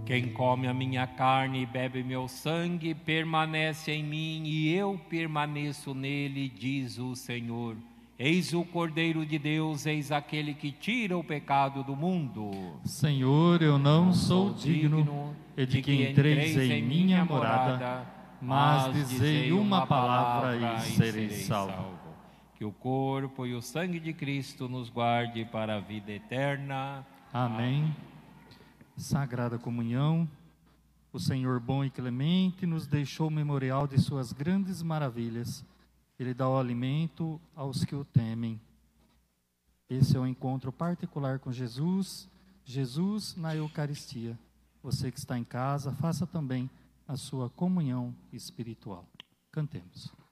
Quem come a minha carne e bebe meu sangue permanece em mim e eu permaneço nele, diz o Senhor. Eis o Cordeiro de Deus, eis aquele que tira o pecado do mundo. Senhor, eu não sou digno de que entreis em minha morada, mas dizei uma palavra e serei salvo. Que o corpo e o sangue de Cristo nos guarde para a vida eterna. Amém. Sagrada comunhão, o Senhor bom e clemente nos deixou o memorial de suas grandes maravilhas. Ele dá o alimento aos que o temem. Esse é o encontro particular com Jesus, Jesus na Eucaristia. Você que está em casa, faça também a sua comunhão espiritual. Cantemos.